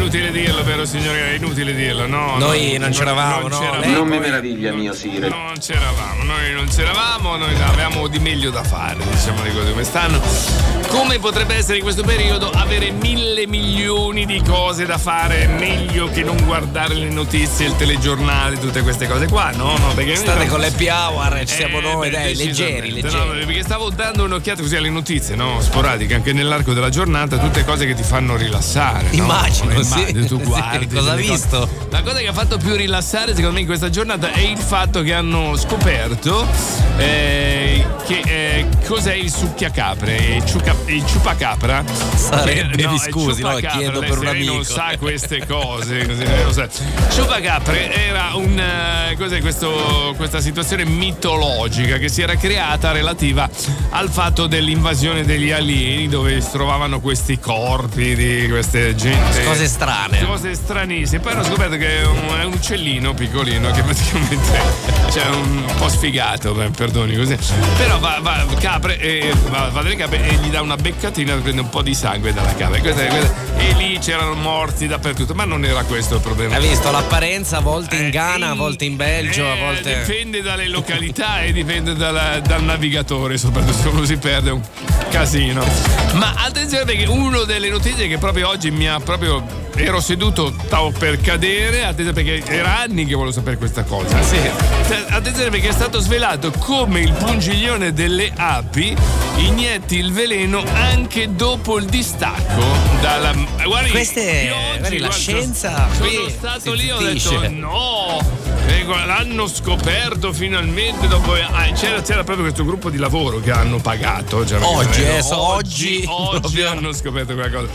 inutile dirlo, vero signori? È inutile dirlo, no? Noi non c'eravamo, no? Non mi meraviglia, mio Sire. Non c'eravamo, noi avevamo di meglio da fare, diciamo le cose come stanno. Come potrebbe essere in questo periodo avere 1.000 milioni di cose da fare, meglio che non guardare le notizie, il telegiornale, tutte queste cose qua, no? Perché state con l'happy hour, ci siamo noi, dai, leggeri. No, perché stavo dando un'occhiata così alle notizie, no? Sporadiche, anche nell'arco della giornata, tutte cose che ti fanno rilassare. Immagino, sì. Tu guardi. Sì, cosa hai visto? La cosa che ha fatto più rilassare, secondo me, in questa giornata è il fatto che hanno scoperto che cos'è il succhiacapre, il ciupacapra. Sarebbe, mi scusi, no, chiedo per un amico. Non sa queste cose, così non lo sa. Ciupacapre era cos'è questa situazione mitologica che si era creata relativa al fatto dell'invasione degli alieni, dove si trovavano questi corpi di queste gente, cose strane, cose stranissime. Poi hanno scoperto che è un uccellino piccolino che praticamente c'è un po' sfigato, perdoni così, però va delle capre e gli dà una beccatina, prende un po' di sangue dalla capra e lì c'erano morti dappertutto, ma non era questo il problema. Hai visto l'apparenza, a volte in Ghana, a volte in Belgio, a volte dipende dalle località e dipende dal navigatore, soprattutto se uno si perde è un casino. Ma attenzione, perché una delle notizie che proprio oggi ero seduto, stavo per cadere, attenzione, perché era anni che volevo sapere questa cosa. Sì. Attenzione, perché è stato svelato come il pungiglione delle api inietti il veleno anche dopo il distacco dalla. Guardi, la scienza. Sono stato lì, ho detto no. L'hanno scoperto finalmente dopo. C'era proprio questo gruppo di lavoro che hanno pagato. Oggi hanno scoperto quella cosa.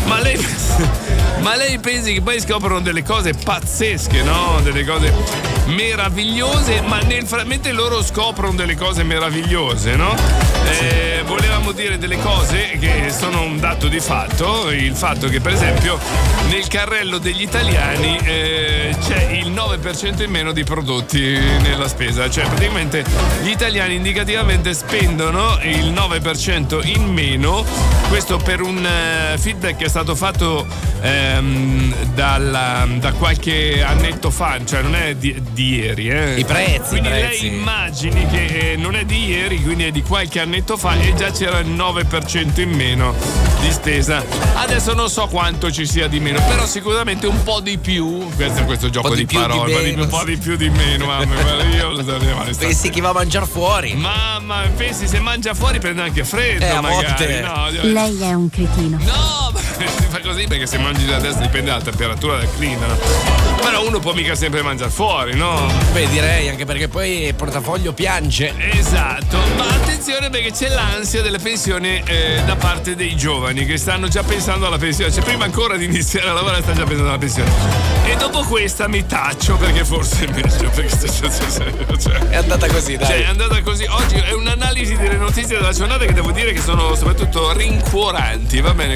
Ma lei pensi che poi scoprono delle cose pazzesche, no? Delle cose meravigliose, ma mentre loro scoprono delle cose meravigliose, no? Volevamo dire delle cose che sono un dato di fatto. Il fatto che per esempio nel carrello degli italiani c'è il 9% in meno di prodotti nella spesa, cioè praticamente gli italiani indicativamente spendono il 9% in meno. Questo per un feedback che è stato fatto da qualche annetto fa, cioè non è di ieri. I prezzi. Quindi lei immagini che non è di ieri, quindi è di qualche annetto fa e già c'era il 9% in meno di spesa. Adesso non so quanto ci sia di meno, però sicuramente un po' di più. Questo gioco di parole, un po' di più di meno, mamma. Io pensi chi va a mangiare fuori? Mamma, pensi se mangia fuori prende anche freddo, magari. No, lei è un cretino. No, si fa così perché se mangi da destra dipende dalla temperatura del clima, no? Però uno può mica sempre mangiare fuori, no? Beh, direi, anche perché poi il portafoglio piange. Esatto, ma attenzione perché c'è l'ansia della pensione da parte dei giovani che stanno già pensando alla pensione, cioè prima ancora di iniziare a lavorare stanno già pensando alla pensione. E dopo questa mi taccio perché forse è meglio, perché è andata così, dai. Cioè, è andata così. Oggi è un'analisi delle notizie della giornata che devo dire che sono soprattutto rincuoranti, va bene?